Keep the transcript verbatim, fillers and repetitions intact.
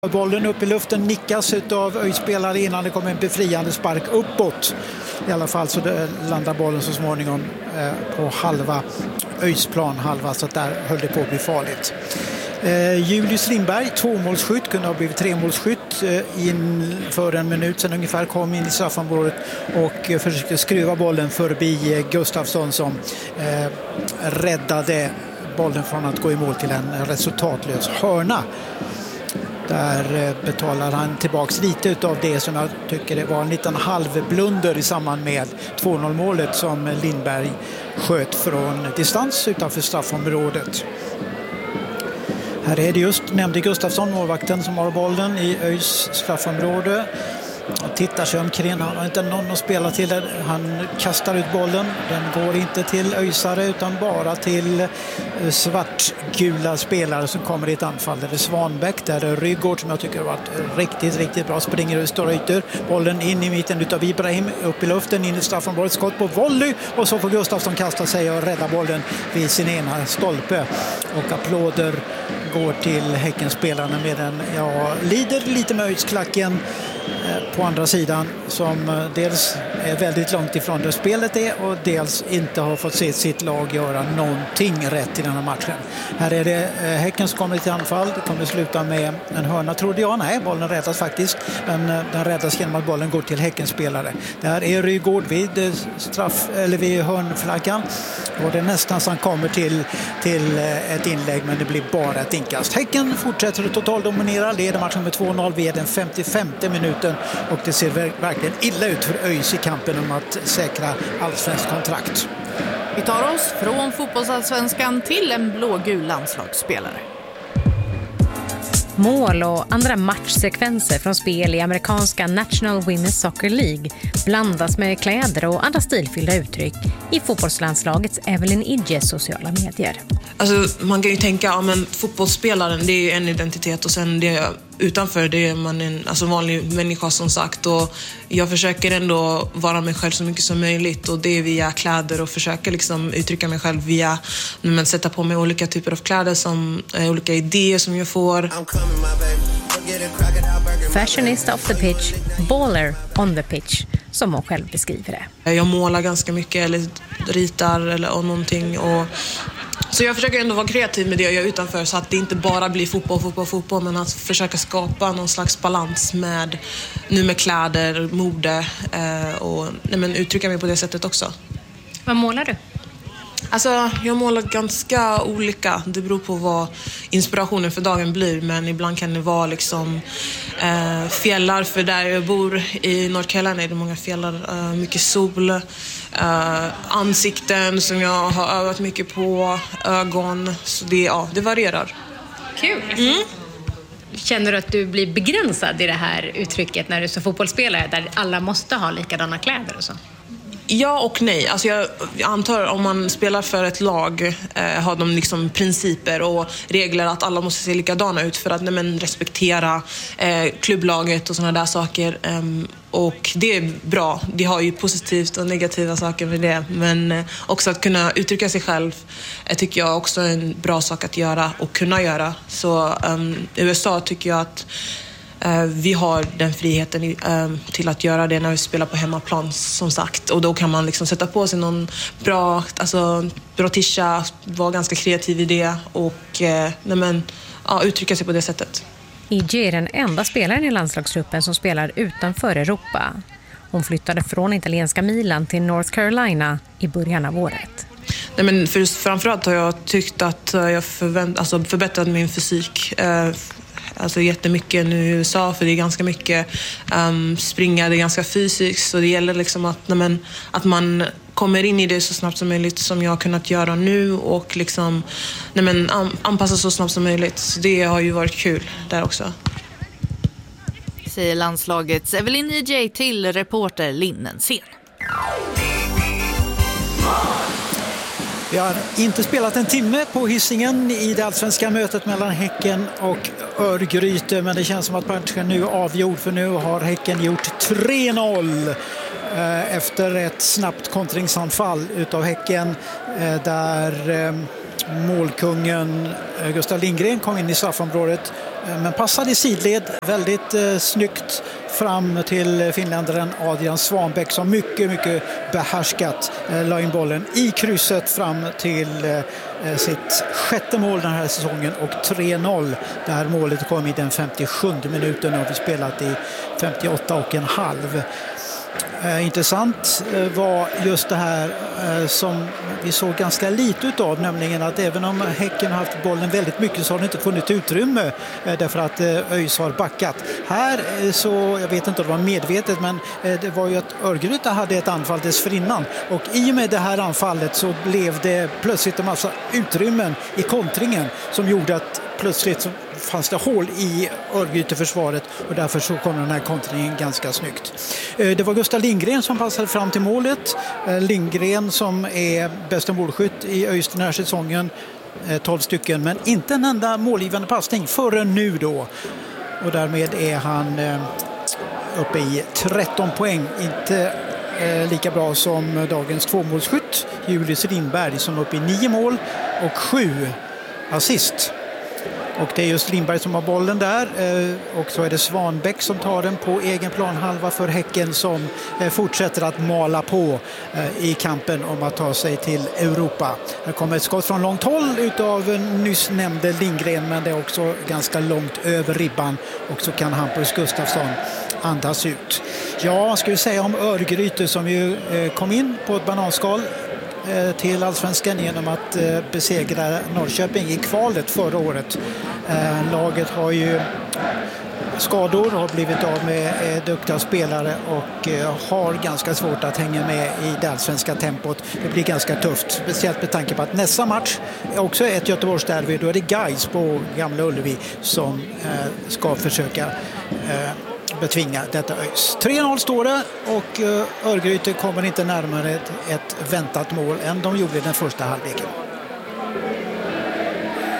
Bollen upp i luften nickas av Öj-spelare innan det kommer en befriande spark uppåt. I alla fall så det landar bollen så småningom eh, på halva Öjsplan, halva, så att där höll det på att bli farligt. Eh, Julius Lindberg, tvåmålsskytt, kunde ha blivit tremålsskytt eh, in för en minut sedan ungefär, kom in i straffområdet och eh, försökte skruva bollen förbi eh, Gustafsson som eh, räddade bollen från att gå i mål till en resultatlös hörna. Där betalar han tillbaks lite av det som jag tycker det var en liten halvblunder i samband med två noll målet som Lindberg sköt från distans utanför straffområdet. Här är det just, nämnde Gustafsson, målvakten som har bollen i Öjs straffområde. Och tittar sig omkring, han har inte någon att spela till det. Han kastar ut bollen, den går inte till Öjsare utan bara till svartgula spelare som kommer i ett anfall. Det är Svanbäck, där är Rygaard som jag tycker har varit riktigt, riktigt bra, springer ur stora ytor, bollen in i mitten utav Ibrahim, upp i luften, in i straffområdet, skott på volley och så får Gustafsson kasta sig och rädda bollen vid sin ena stolpe. Och applåder går till Häckenspelarna med en, ja, lider lite med Öjsklacken på andra sidan som dels är väldigt långt ifrån det spelet är och dels inte har fått se sitt lag göra någonting rätt i den här matchen. Här är det Häcken som kommer till anfall. Det kommer sluta med en hörna, trodde jag. Nej, bollen räddas faktiskt, men den räddas genom att bollen går till Häckenspelare. Där är Rygaard vid straff, eller vid hörnflaggan, och det är nästan så han kommer till, till ett inlägg, men det blir bara ett inkast. Häcken fortsätter att totaldominera, leder matchen med två noll vid den femtiofemte minuten, och det ser verkligen illa ut för Öjs i kampen om att säkra allsvensk kontrakt. Vi tar oss från fotbollsallsvenskan till en blågul landslagsspelare. Mål och andra matchsekvenser från spel i amerikanska National Women's Soccer League blandas med kläder och andra stilfyllda uttryck i fotbollslandslagets Evelyn Idjes sociala medier. Alltså, man kan ju tänka, ja, men fotbollsspelaren, det är ju en identitet, och sen det utanför, det är man en alltså vanlig människa som sagt, och jag försöker ändå vara mig själv så mycket som möjligt, och det är via kläder, och försöka liksom uttrycka mig själv via men sätta på mig olika typer av kläder, som eh, olika idéer som jag får. Fashionista off the pitch, baller on the pitch, som hon själv beskriver det. Jag målar ganska mycket eller ritar eller och någonting, och så jag försöker ändå vara kreativ med det jag gör utanför, så att det inte bara blir fotboll, fotboll, fotboll, men att försöka skapa någon slags balans med, nu med kläder, mode eh, och nej, men uttrycka mig på det sättet också. Vad målar du? Alltså, jag målar ganska olika. Det beror på vad inspirationen för dagen blir, men ibland kan det vara liksom eh, fjällar, för där jag bor i North Carolina är det många fjällar, eh, mycket sol, eh, ansikten som jag har övat mycket på, ögon, så det, ja, det varierar. Kul! Mm. Känner du att du blir begränsad i det här uttrycket när du är så fotbollsspelare, där alla måste ha likadana kläder och så? Ja och nej. Alltså jag antar om man spelar för ett lag eh, har de liksom principer och regler att alla måste se likadana ut för att nej, men, respektera eh, klubblaget och sådana där saker. Um, och det är bra. Det har ju positivt och negativa saker med det. Men eh, också att kunna uttrycka sig själv eh, tycker jag också är en bra sak att göra och kunna göra. Så um, i U S A tycker jag att Uh, vi har den friheten uh, till att göra det när vi spelar på hemmaplan, som sagt. Och då kan man liksom sätta på sig någon bra, alltså, bra tisha, vara ganska kreativ i det och uh, nej men, uh, uttrycka sig på det sättet. Idje är den enda spelaren i landslagsgruppen som spelar utanför Europa. Hon flyttade från italienska Milan till North Carolina i början av året. Nej, men för, framförallt har jag tyckt att jag förvänt, alltså, förbättrat min fysik uh, Alltså jättemycket nu i U S A, för det är ganska mycket um, springa, det är ganska fysiskt, så det gäller liksom att, nej men, att man kommer in i det så snabbt som möjligt, som jag har kunnat göra nu, och liksom, nej men, an, anpassa så snabbt som möjligt. Så det har ju varit kul där också. Säger landslagets Evelyn Idje till reporter Linnensén. Vi har inte spelat en timme på Hisingen i det allsvenska mötet mellan Häcken och Örgryte, men det känns som att matchen nu är avgjord, för nu har Häcken gjort tre noll efter ett snabbt kontringsanfall utav Häcken där målkungen Gustav Lindgren kom in i straffområdet men passade i sidled väldigt eh, snyggt fram till finländaren Adrian Svanbäck som mycket, mycket behärskat eh, la in bollen i krysset fram till eh, sitt sjätte mål den här säsongen och tre noll. Det här målet kom i den femtiosjunde minuten och vi spelat i femtioåtta och en halv. Eh, intressant eh, var just det här eh, som vi såg ganska lite utav, nämligen att även om Häcken har haft bollen väldigt mycket så har det inte funnits utrymme eh, därför att eh, ÖIS har backat. Här eh, så, jag vet inte om det var medvetet, men eh, det var ju att Örgryte hade ett anfall dessförinnan och i och med det här anfallet så blev det plötsligt en massa utrymmen i kontringen som gjorde att plötsligt så fanns det hål i Örgryte-försvaret och därför så kom den här kontringen ganska snyggt. Det var Gustav Lindgren som passade fram till målet. Lindgren som är bästa målskytt i ÖIS den här säsongen, tolv stycken, men inte en enda målgivande passning förrän nu då. Och därmed är han uppe i tretton poäng, inte lika bra som dagens tvåmålsskytt Julius Lindberg som är uppe i nio mål och sju assist. Och det är just Lindberg som har bollen där och så är det Svanbäck som tar den på egen planhalva för Häcken som fortsätter att mala på i kampen om att ta sig till Europa. Här kommer ett skott från långt håll utav nyss nämnde Lindgren, men det är också ganska långt över ribban och så kan Hampus Gustafsson andas ut. Ja, ska vi säga om Örgryte som ju kom in på ett bananskal till Allsvenskan genom att besegra Norrköping i kvalet förra året. Laget har ju skador, har blivit av med duktiga spelare och har ganska svårt att hänga med i det allsvenska tempot. Det blir ganska tufft, speciellt med tanke på att nästa match är också ett Göteborgsderby. Då är det Gais på Gamla Ullevi som ska försöka betvinga detta ÖIS. tre noll står det och Örgryte kommer inte närmare ett, ett väntat mål än de gjorde den första halvleken.